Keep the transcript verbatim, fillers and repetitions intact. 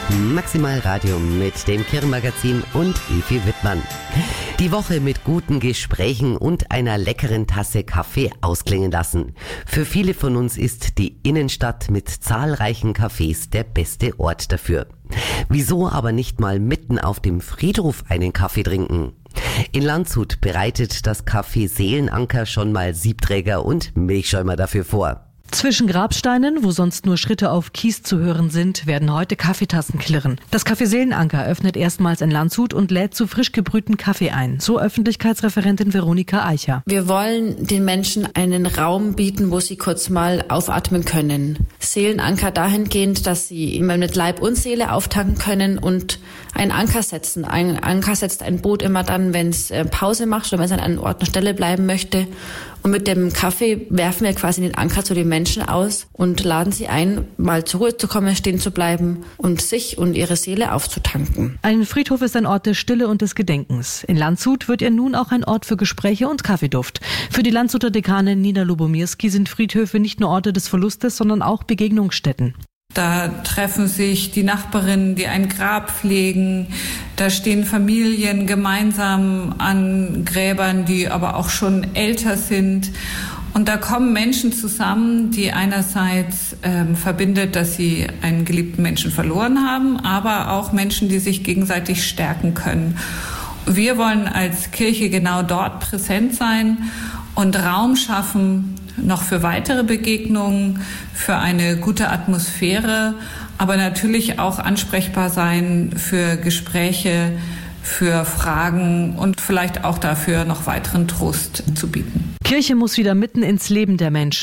Maximal Radio mit dem Kirchenmagazin und Evi Wittmann. Die Woche mit guten Gesprächen und einer leckeren Tasse Kaffee ausklingen lassen. Für viele von uns ist die Innenstadt mit zahlreichen Cafés der beste Ort dafür. Wieso aber nicht mal mitten auf dem Friedhof einen Kaffee trinken? In Landshut bereitet das Café Seelenanker schon mal Siebträger und Milchschäumer dafür vor. Zwischen Grabsteinen, wo sonst nur Schritte auf Kies zu hören sind, werden heute Kaffeetassen klirren. Das Café Seelenanker öffnet erstmals in Landshut und lädt zu frisch gebrühten Kaffee ein. So Öffentlichkeitsreferentin Veronika Eicher. Wir wollen den Menschen einen Raum bieten, wo sie kurz mal aufatmen können. Seelenanker dahingehend, dass sie immer mit Leib und Seele auftanken können und einen Anker setzen. Ein Anker setzt ein Boot immer dann, wenn es Pause macht oder wenn es an einer Ort und Stelle bleiben möchte. Und mit dem Kaffee werfen wir quasi den Anker zu den Menschen aus und laden sie ein, mal zur Ruhe zu kommen, stehen zu bleiben und sich und ihre Seele aufzutanken. Ein Friedhof ist ein Ort der Stille und des Gedenkens. In Landshut wird er nun auch ein Ort für Gespräche und Kaffeeduft. Für die Landshuter Dekanin Nina Lubomirski sind Friedhöfe nicht nur Orte des Verlustes, sondern auch Begegnungsstätten. Da treffen sich die Nachbarinnen, die ein Grab pflegen. Da stehen Familien gemeinsam an Gräbern, die aber auch schon älter sind. Und da kommen Menschen zusammen, die einerseits ähm, verbindet, dass sie einen geliebten Menschen verloren haben, aber auch Menschen, die sich gegenseitig stärken können. Wir wollen als Kirche genau dort präsent sein und Raum schaffen, noch für weitere Begegnungen, für eine gute Atmosphäre, aber natürlich auch ansprechbar sein für Gespräche, für Fragen und vielleicht auch dafür noch weiteren Trost zu bieten. Kirche muss wieder mitten ins Leben der Menschen.